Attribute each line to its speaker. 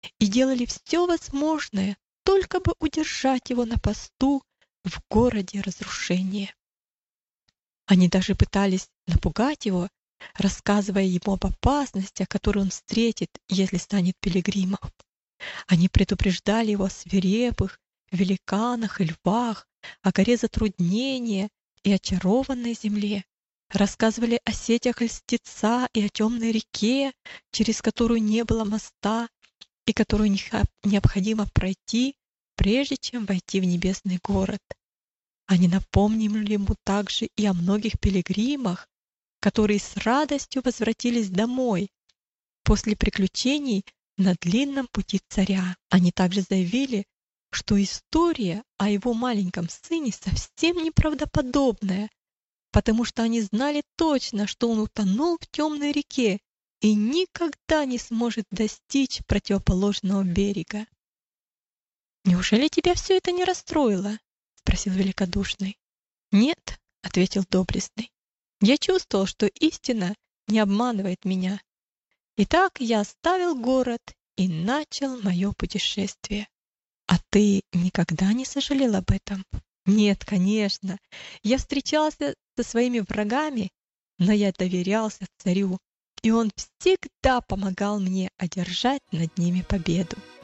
Speaker 1: и делали все возможное, только бы удержать его на посту в городе разрушения. Они даже пытались напугать его, рассказывая ему об опасностях, которые он встретит, если станет пилигримом. Они предупреждали его о свирепых великанах и львах, о горе затруднения и очарованной земле. Рассказывали о сетях льстеца и о темной реке, через которую не было моста и которую необходимо пройти, прежде чем войти в небесный город. Они напомнили ему также и о многих пилигримах, которые с радостью возвратились домой после приключений на длинном пути царя. Они также заявили, что история о его маленьком сыне совсем неправдоподобная, потому что они знали точно, что он утонул в темной реке и никогда не сможет достичь противоположного берега. «Неужели тебя все это не расстроило?» — спросил великодушный. «Нет», — ответил доблестный. «Я чувствовал, что истина не обманывает меня. Итак, я оставил город и начал мое путешествие. А ты никогда не сожалел об этом?» «Нет, конечно. Я встречался со своими врагами, но я доверялся царю, и он всегда помогал мне одержать над ними победу».